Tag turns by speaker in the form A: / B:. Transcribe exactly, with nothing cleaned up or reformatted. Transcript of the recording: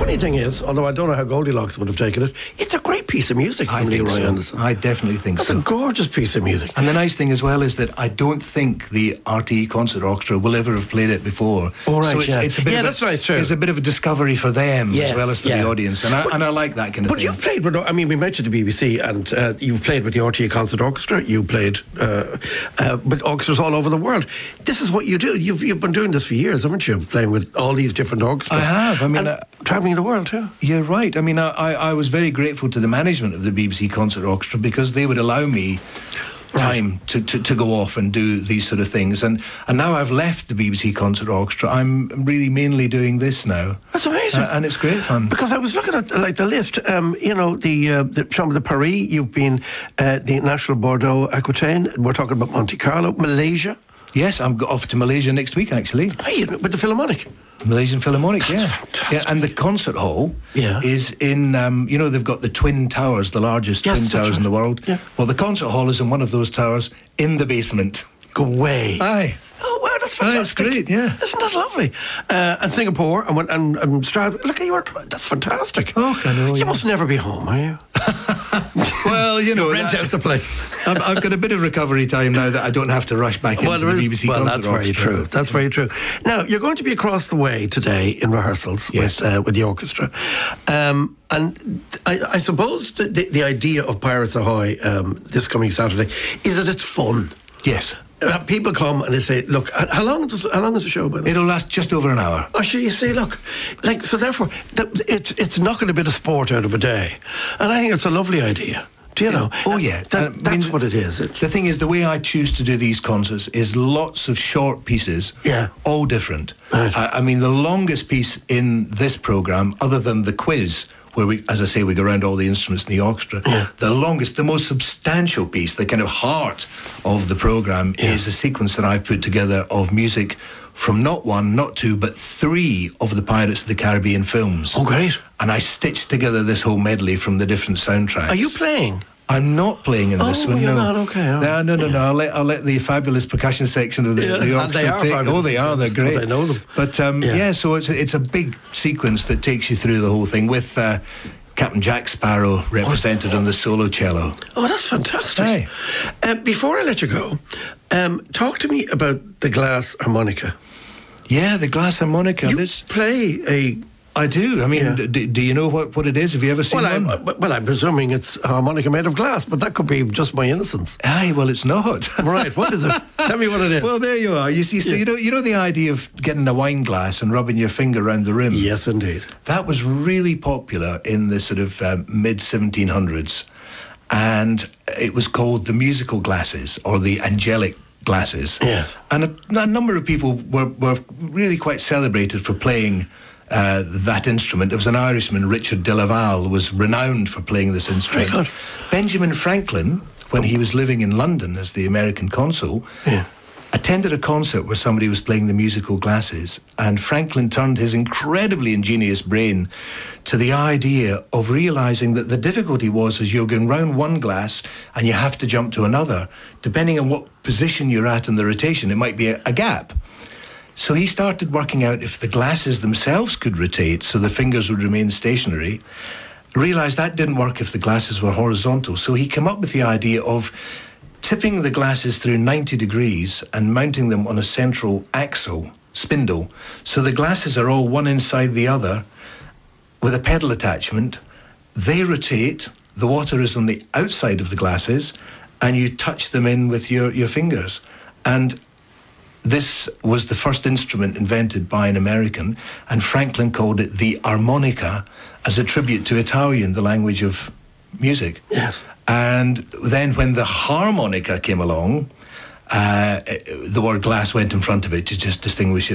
A: funny thing is, although I don't know how Goldilocks would have taken it, it's a great piece of music from
B: I think
A: Leroy
B: so.
A: Anderson.
B: I definitely think
A: That's
B: so.
A: a gorgeous piece of music.
B: And the nice thing as well is that I don't think the R T E Concert Orchestra will ever have played it before.
A: Oh, right,
B: so it's,
A: yeah.
B: it's a bit
A: Yeah,
B: of a,
A: that's nice too.
B: It's a bit of a discovery for them
A: Yes,
B: as well as for
A: yeah.
B: the audience, and I,
A: But-
B: and I like that kind of
A: But
B: thing.
A: you've played with, I mean, we mentioned the B B C, and uh, you've played with the R T E Concert Orchestra, you played uh, uh, with orchestras all over the world. This is what you do. You've you've been doing this for years, haven't you? Playing with all these different orchestras.
B: I have. I mean,
A: and
B: uh,
A: travelling the world too.
B: You're right. I mean, I, I I was very grateful to the management of the B B C Concert Orchestra because they would allow me time to, to, to go off and do these sort of things. And, and now I've left the B B C Concert Orchestra, I'm really mainly doing this now.
A: That's amazing.
B: Uh, and it's great fun.
A: Because I was looking at like the list, um, you know, the uh, the Chambre de Paris, you've been uh, the National Bordeaux Aquitaine, we're talking about Monte Carlo, Malaysia.
B: Yes, I'm off to Malaysia next week, actually.
A: Hey, with the Philharmonic.
B: Malaysian Philharmonic,
A: That's
B: yeah.
A: fantastic.
B: Yeah, and the concert hall
A: Yeah.
B: is in, um, you know, they've got the Twin Towers, the largest
A: Yes,
B: twin
A: that's
B: towers
A: right.
B: in the world.
A: Yeah.
B: Well, the concert hall is in one of those towers in the basement.
A: Go away.
B: Aye.
A: Oh, wow, that's
B: Aye,
A: fantastic.
B: it's great, yeah.
A: Isn't that lovely? Uh, and Singapore and, and, and Stroud. Look, you were, that's fantastic.
B: Oh, I know,
A: You
B: yeah.
A: must never be home, are you?
B: Well, you know,
A: Rent
B: that-
A: out the place.
B: I've, I've got a bit of recovery time now that I don't have to rush back
A: Well,
B: into
A: there
B: the
A: is-
B: B B C
A: well,
B: Concert
A: that's very
B: Orchestra.
A: true. That's very true. Now, you're going to be across the way today in rehearsals
B: Yes.
A: with, uh, with the orchestra. Um, and I, I suppose the, the, the idea of Pirates Ahoy um, this coming Saturday is that it's fun.
B: Yes.
A: Uh, people come and they say, look, h- how long does how long is the show, by the way?
B: It'll last just over an hour.
A: Oh, sure, you see, look, like, so therefore, that, it's, it's knocking a bit of sport out of a day. And I think it's a lovely idea. Do you know?
B: Oh, yeah.
A: That,
B: I mean,
A: that's what it is. It's,
B: The thing is, the way I choose to do these concerts is lots of short pieces,
A: Yeah.
B: all different.
A: Right.
B: I, I mean, the longest piece in this programme, other than the quiz, where we, as I say, we go around all the instruments in the orchestra,
A: Yeah.
B: the longest, the most substantial piece, the kind of heart of the programme
A: Yeah.
B: is a sequence that I've put together of music from not one, not two, but three of the Pirates of the Caribbean films.
A: oh, great.
B: And I stitched together this whole medley from the different soundtracks.
A: Are you playing?
B: I'm not playing in this
A: Oh,
B: one.
A: you're
B: no,
A: not? Okay, all
B: no,
A: right.
B: no, no, no. I'll let I'll let the fabulous percussion section of the,
A: Yeah,
B: the
A: and they
B: orchestra
A: are
B: take.
A: fabulous.
B: Oh, they are. They're
A: Don't
B: great.
A: I know them?
B: But um,
A: Yeah.
B: yeah. so it's a, it's a big sequence that takes you through the whole thing with uh, Captain Jack Sparrow represented on the solo cello.
A: Oh, that's fantastic.
B: Aye.
A: Uh, before I let you go, um, talk to me about the glass harmonica.
B: Yeah, the glass harmonica.
A: You
B: This
A: play a...
B: I do. I mean,
A: Yeah.
B: d- do you know what, what it is? Have you ever seen
A: Well,
B: one?
A: I'm, well, I'm presuming it's a harmonica made of glass, but that could be just my innocence.
B: Aye, well, it's not.
A: Right, what is it? Tell me what it is.
B: Well, there you are. You see, so
A: Yeah.
B: you know, you know the idea of getting a wine glass and rubbing your finger around the rim.
A: Yes, indeed.
B: That was really popular in the sort of um, mid seventeen hundreds, and it was called the musical glasses or the angelic glasses.
A: Yes.
B: And a, a number of people were, were really quite celebrated for playing uh, that instrument. There was an Irishman, Richard de Laval, was renowned for playing this instrument.
A: Very good.
B: Benjamin Franklin, when he was living in London as the American consul,
A: Yeah.
B: attended a concert where somebody was playing the musical glasses, and Franklin turned his incredibly ingenious brain to the idea of realizing that the difficulty was as you're going round one glass and you have to jump to another, depending on what position you're at in the rotation, it might be a, a gap. So he started working out if the glasses themselves could rotate so the fingers would remain stationary. Realized that didn't work if the glasses were horizontal, so he came up with the idea of tipping the glasses through ninety degrees and mounting them on a central axle, spindle, so the glasses are all one inside the other with a pedal attachment. They rotate, the water is on the outside of the glasses, and you touch them in with your, your fingers. And this was the first instrument invented by an American, and Franklin called it the armonica as a tribute to Italian, the language of music.
A: Yes.
B: And then when the harmonica came along, uh, the word glass went in front of it to just distinguish it